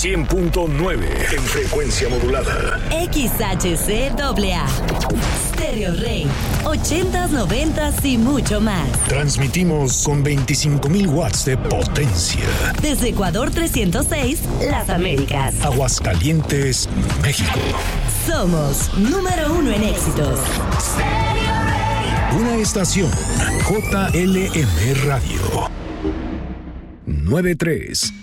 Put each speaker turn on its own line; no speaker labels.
100.9 en frecuencia modulada.
XHCAA. Stereo Rey. 80s, 90s y mucho más.
Transmitimos con 25,000 watts de potencia.
Desde Ecuador 306, Las Américas.
Aguascalientes, México.
Somos número 1 en éxitos.
Una estación JLM Radio. 93.